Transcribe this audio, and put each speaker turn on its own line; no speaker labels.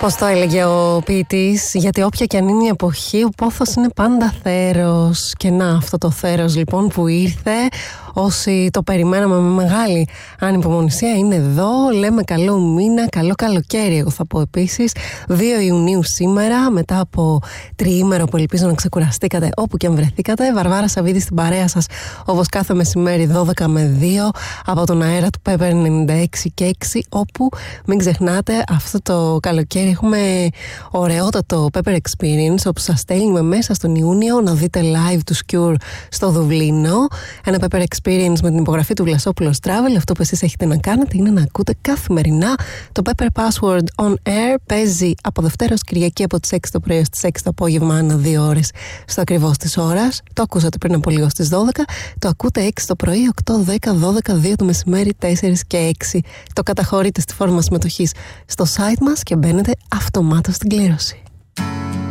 Πώς το έλεγε ο ποιητής, γιατί όποια και αν είναι η εποχή, ο πόθος είναι πάντα θέρος. Και να, αυτό το θέρος λοιπόν που ήρθε, όσοι το περιμέναμε με μεγάλη ανυπομονησία, είναι εδώ. Λέμε καλό μήνα, καλό καλοκαίρι, εγώ θα πω επίσης. 2 Ιουνίου σήμερα, μετά από τριήμερο που ελπίζω να ξεκουραστήκατε όπου και αν βρεθήκατε. Βαρβάρα Σαββίδη στην παρέα σας, όπως κάθε μεσημέρι 12 με 2, από τον αέρα του Pepper 96 και 6, όπου μην ξεχνάτε αυτό το καλοκαίρι έχουμε ωραιότατο Pepper Experience, όπου σας στέλνουμε μέσα στον Ιούνιο να δείτε live του Cure στο Δουβλίνο. Ένα Pepper Experience με την υπογραφή του Βλασόπουλος Travel. Αυτό που εσείς έχετε να κάνετε είναι να ακούτε καθημερινά το Pepper Password on Air. Παίζει από Δευτέρα ως Κυριακή από τις 6 το πρωί ως τις 6 το απόγευμα, ανά 2 ώρες στο ακριβώς της ώρας. Το ακούσατε πριν από λίγο στις 12. Το ακούτε 6 το πρωί, 8, 10, 12, 2 το μεσημέρι, 4 και 6. Το καταχωρείτε στη φόρμα συμμετοχής στο site μας και μπαίνετε αυτομάτως στην κλήρωση.